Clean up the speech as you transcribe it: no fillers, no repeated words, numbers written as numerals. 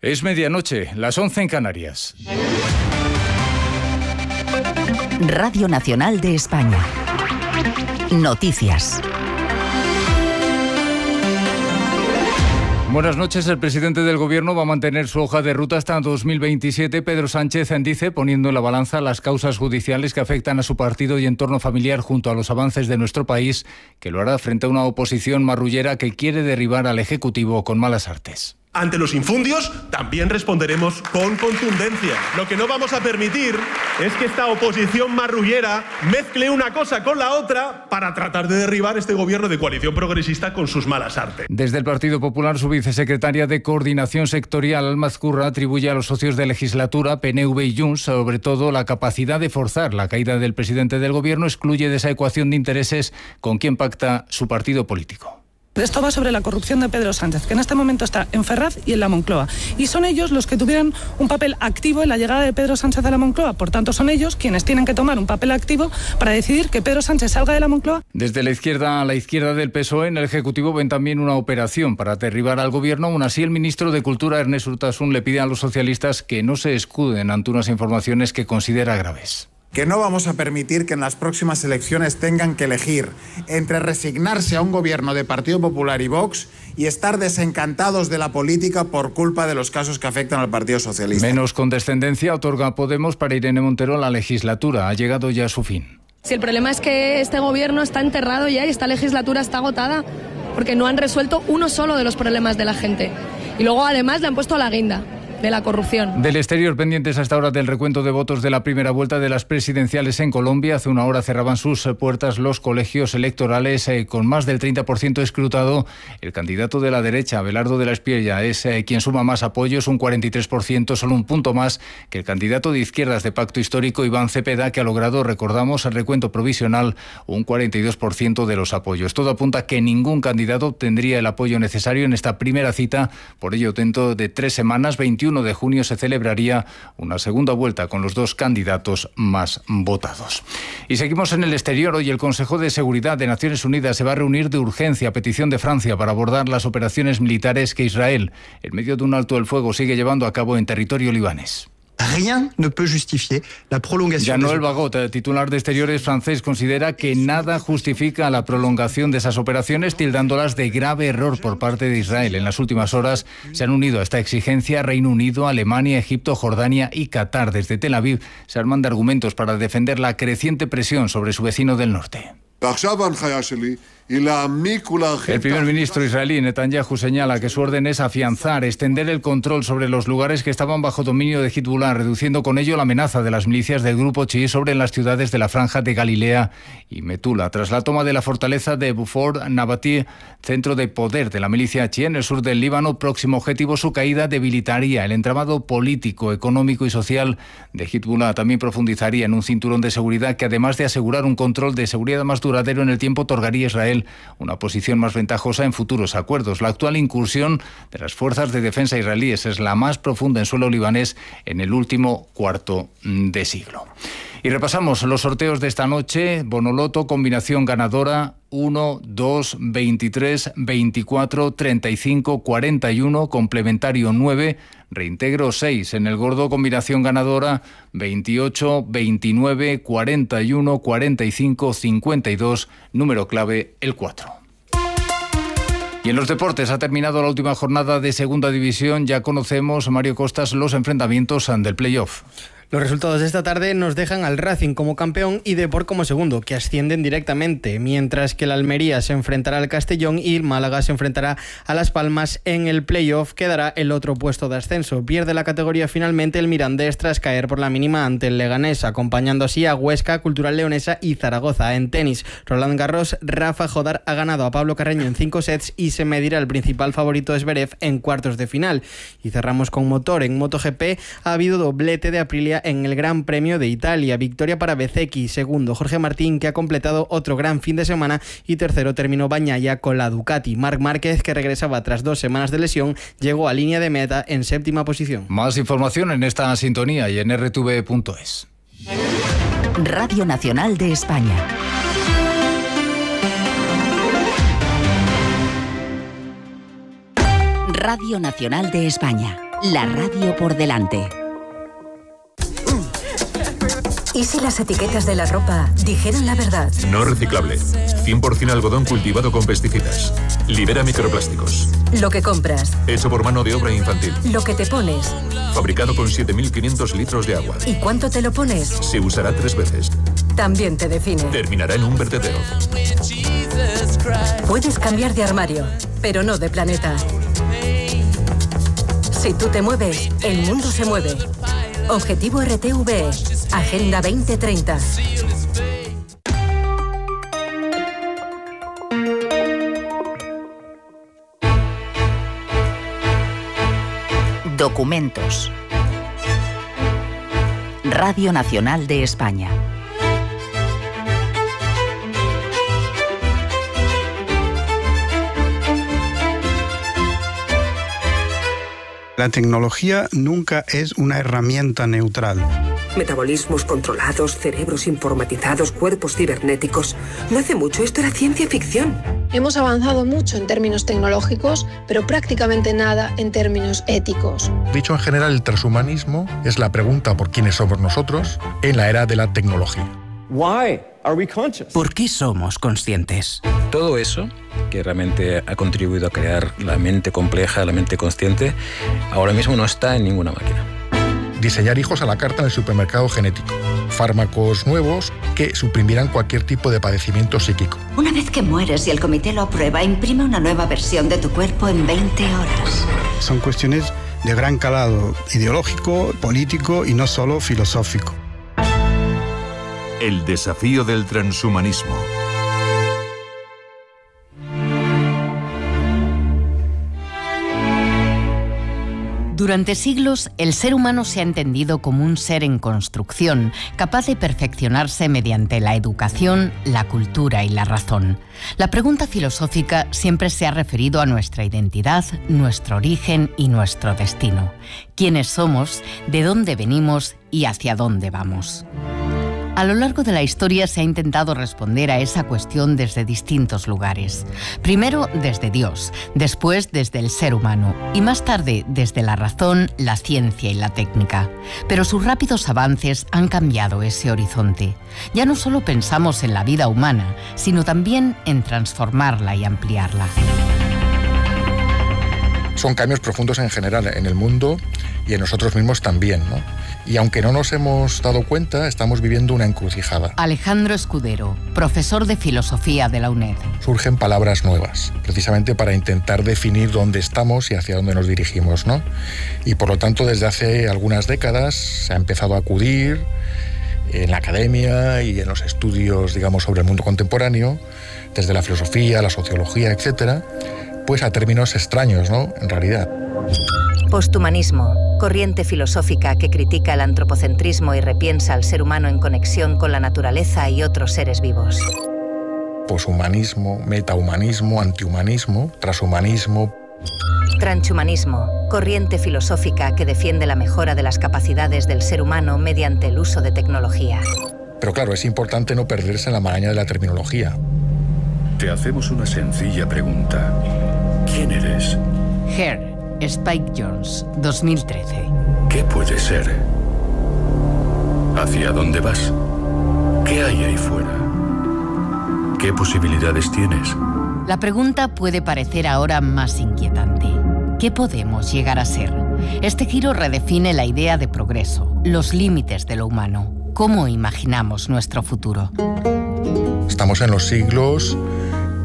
Es medianoche, las 11 en Canarias. Radio Nacional de España. Noticias. Buenas noches. El presidente del Gobierno va a mantener su hoja de ruta hasta 2027. Pedro Sánchez dice, poniendo en la balanza las causas judiciales que afectan a su partido y entorno familiar junto a los avances de nuestro país, que lo hará frente a una oposición marrullera que quiere derribar al Ejecutivo con malas artes. Ante los infundios también responderemos con contundencia. Lo que no vamos a permitir es que esta oposición marrullera mezcle una cosa con la otra para tratar de derribar este gobierno de coalición progresista con sus malas artes. Desde el Partido Popular, su vicesecretaria de Coordinación Sectorial, Alma Ezcurra, atribuye a los socios de legislatura, PNV y Junts, sobre todo la capacidad de forzar la caída del presidente del Gobierno, excluye de esa ecuación de intereses con quien pacta su partido político. Esto va sobre la corrupción de Pedro Sánchez, que en este momento está en Ferraz y en la Moncloa. Y son ellos los que tuvieron un papel activo en la llegada de Pedro Sánchez a la Moncloa. Por tanto, son ellos quienes tienen que tomar un papel activo para decidir que Pedro Sánchez salga de la Moncloa. Desde la izquierda a la izquierda del PSOE, en el Ejecutivo ven también una operación para derribar al Gobierno. Aún así, el ministro de Cultura, Ernest Urtasun, le pide a los socialistas que no se escuden ante unas informaciones que considera graves. Que no vamos a permitir que en las próximas elecciones tengan que elegir entre resignarse a un gobierno de Partido Popular y Vox y estar desencantados de la política por culpa de los casos que afectan al Partido Socialista. Menos condescendencia otorga Podemos para Irene Montero. La legislatura ha llegado ya a su fin. Si el problema es que este gobierno está enterrado ya y esta legislatura está agotada porque no han resuelto uno solo de los problemas de la gente. Y luego además le han puesto la guinda de la corrupción. Del exterior, pendientes hasta ahora del recuento de votos de la primera vuelta de las presidenciales en Colombia. Hace una hora cerraban sus puertas los colegios electorales con más del 30% escrutado. El candidato de la derecha, Abelardo de la Espriella, es quien suma más apoyos, un 43%, solo un punto más que el candidato de izquierdas de Pacto Histórico, Iván Cepeda, que ha logrado, recordamos, el recuento provisional, un 42% de los apoyos. Todo apunta a que ningún candidato obtendría el apoyo necesario en esta primera cita. Por ello, dentro de 3 semanas, 21 de junio, se celebraría una segunda vuelta con los 2 candidatos más votados. Y seguimos en el exterior. Hoy el Consejo de Seguridad de Naciones Unidas se va a reunir de urgencia a petición de Francia para abordar las operaciones militares que Israel, en medio de un alto el fuego, sigue llevando a cabo en territorio libanés. Rien ne peut justifier la prolongation. Jean-Noël Bagot, titular de Exteriores francés, considera que nada justifica la prolongación de esas operaciones, tildándolas de grave error por parte de Israel. En las últimas horas se han unido a esta exigencia Reino Unido, Alemania, Egipto, Jordania y Qatar. Desde Tel Aviv se arman de argumentos para defender la creciente presión sobre su vecino del norte. El primer ministro israelí, Netanyahu, señala que su orden es afianzar, extender el control sobre los lugares que estaban bajo dominio de Hezbollah, reduciendo con ello la amenaza de las milicias del grupo chií sobre las ciudades de la Franja de Galilea y Metula. Tras la toma de la fortaleza de Buford Nabati, centro de poder de la milicia chií en el sur del Líbano, próximo objetivo, su caída debilitaría el entramado político, económico y social de Hezbollah. También profundizaría en un cinturón de seguridad que, además de asegurar un control de seguridad más duradero en el tiempo, otorgaría a Israel una posición más ventajosa en futuros acuerdos. La actual incursión de las fuerzas de defensa israelíes es la más profunda en suelo libanés en el último cuarto de siglo. Y repasamos los sorteos de esta noche. Bonoloto, combinación ganadora 1, 2, 23, 24, 35, 41, complementario 9, reintegro 6. En el gordo, combinación ganadora 28, 29, 41, 45, 52, número clave el 4. Y en los deportes ha terminado la última jornada de Segunda División. Ya conocemos, Mario Costas, los enfrentamientos del playoff. Los resultados de esta tarde nos dejan al Racing como campeón y Depor como segundo, que ascienden directamente, mientras que el Almería se enfrentará al Castellón y el Málaga se enfrentará a Las Palmas. En el playoff quedará el otro puesto de ascenso. Pierde la categoría finalmente el Mirandés tras caer por la mínima ante el Leganés, acompañando así a Huesca, Cultural Leonesa y Zaragoza. En tenis, Roland Garros, Rafa Jodar ha ganado a Pablo Carreño en 5 sets y se medirá el principal favorito Zverev en cuartos de final. Y cerramos con motor. En MotoGP ha habido doblete de Aprilia en el Gran Premio de Italia. Victoria para Bezzecchi, segundo Jorge Martín, que ha completado otro gran fin de semana, y tercero terminó Bagnaia con la Ducati. Marc Márquez, que regresaba tras 2 semanas de lesión, llegó a línea de meta en 7ª posición. Más información en esta sintonía y en rtv.es. Radio Nacional de España. Radio Nacional de España. La radio por delante. ¿Y si las etiquetas de la ropa dijeran la verdad? No reciclable. 100% algodón cultivado con pesticidas. Libera microplásticos. Lo que compras. Hecho por mano de obra infantil. Lo que te pones. Fabricado con 7.500 litros de agua. ¿Y cuánto te lo pones? Se usará 3 veces. También te define. Terminará en un vertedero. Puedes cambiar de armario, pero no de planeta. Si tú te mueves, el mundo se mueve. Objetivo RTVE. Agenda 2030. Documentos. Radio Nacional de España. La tecnología nunca es una herramienta neutral. Metabolismos controlados, cerebros informatizados, cuerpos cibernéticos. No hace mucho esto era ciencia ficción. Hemos avanzado mucho en términos tecnológicos, pero prácticamente nada en términos éticos. Dicho en general, el transhumanismo es la pregunta por quiénes somos nosotros en la era de la tecnología. ¿Por qué somos conscientes? Todo eso, que realmente ha contribuido a crear la mente compleja, la mente consciente, ahora mismo no está en ninguna máquina. Diseñar hijos a la carta en el supermercado genético. Fármacos nuevos que suprimieran cualquier tipo de padecimiento psíquico. Una vez que mueres y el comité lo aprueba, imprime una nueva versión de tu cuerpo en 20 horas. Son cuestiones de gran calado ideológico, político y no solo filosófico. El desafío del transhumanismo. Durante siglos, el ser humano se ha entendido como un ser en construcción, capaz de perfeccionarse mediante la educación, la cultura y la razón. La pregunta filosófica siempre se ha referido a nuestra identidad, nuestro origen y nuestro destino. ¿Quiénes somos? ¿De dónde venimos? ¿Y hacia dónde vamos? A lo largo de la historia se ha intentado responder a esa cuestión desde distintos lugares. Primero desde Dios, después desde el ser humano y más tarde desde la razón, la ciencia y la técnica. Pero sus rápidos avances han cambiado ese horizonte. Ya no solo pensamos en la vida humana, sino también en transformarla y ampliarla. Son cambios profundos en general en el mundo y en nosotros mismos también, ¿no? Y aunque no nos hemos dado cuenta, estamos viviendo una encrucijada. Alejandro Escudero, profesor de Filosofía de la UNED. Surgen palabras nuevas, precisamente para intentar definir dónde estamos y hacia dónde nos dirigimos, ¿no? Y por lo tanto, desde hace algunas décadas se ha empezado a acudir en la academia y en los estudios, digamos, sobre el mundo contemporáneo, desde la filosofía, la sociología, etcétera, pues a términos extraños, ¿no? En realidad. Posthumanismo, corriente filosófica que critica el antropocentrismo y repiensa al ser humano en conexión con la naturaleza y otros seres vivos. Poshumanismo, metahumanismo, antihumanismo, transhumanismo. Transhumanismo, corriente filosófica que defiende la mejora de las capacidades del ser humano mediante el uso de tecnología. Pero claro, es importante no perderse en la maraña de la terminología. Te hacemos una sencilla pregunta. ¿Quién eres? Her, Spike Jonze, 2013. ¿Qué puede ser? ¿Hacia dónde vas? ¿Qué hay ahí fuera? ¿Qué posibilidades tienes? La pregunta puede parecer ahora más inquietante. ¿Qué podemos llegar a ser? Este giro redefine la idea de progreso, los límites de lo humano. ¿Cómo imaginamos nuestro futuro? Estamos en los siglos